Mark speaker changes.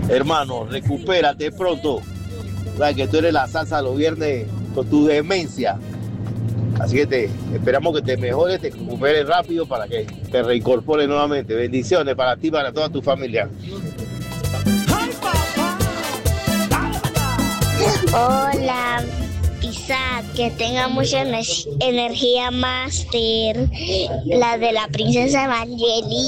Speaker 1: Hermano, recupérate pronto. Sabes que tú eres la salsa los viernes con tu demencia. Así que te esperamos que te mejores, te recuperes rápido para que te reincorpores nuevamente. Bendiciones para ti y para toda tu familia.
Speaker 2: Hola, Isaac, que tenga mucha energía, Master, la de la princesa Evangeli.